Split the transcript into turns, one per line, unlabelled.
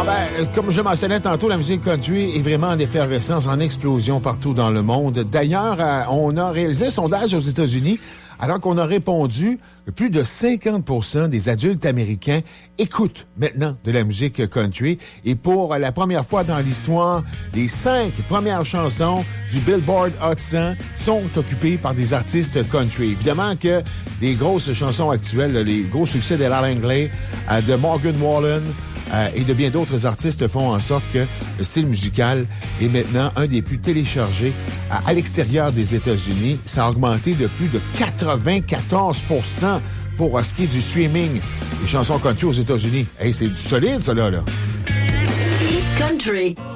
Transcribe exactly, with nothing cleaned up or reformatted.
Ah ben, comme je mentionnais tantôt, la musique country est vraiment en effervescence, en explosion partout dans le monde. D'ailleurs, euh, on a réalisé un sondage aux États-Unis, alors qu'on a répondu que plus de cinquante pour cent des adultes américains écoutent maintenant de la musique country. Et pour la première fois dans l'histoire, les cinq premières chansons du Billboard Hot cent sont occupées par des artistes country. Évidemment que les grosses chansons actuelles, les gros succès de Al Anglais, euh, de Morgan Wallen, Euh, et de bien d'autres artistes font en sorte que le style musical est maintenant un des plus téléchargés à, à l'extérieur des États-Unis. Ça a augmenté de plus de quatre-vingt-quatorze pour cent pour ce qui est du streaming des chansons country aux États-Unis. Hey, c'est du solide, ça, là, là.
Country.